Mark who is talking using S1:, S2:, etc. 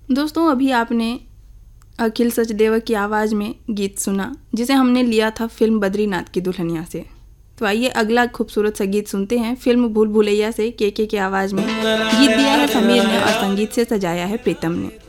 S1: दोस्तों, अभी आपने अखिल सचदेवा की आवाज़ में गीत सुना, जिसे हमने लिया था फिल्म बद्रीनाथ की दुल्हनिया से। तो आइए अगला खूबसूरत सा गीत सुनते हैं फिल्म भूल भुलैया से के आवाज़ में। गीत दिया है समीर ने और संगीत से सजाया है प्रीतम ने।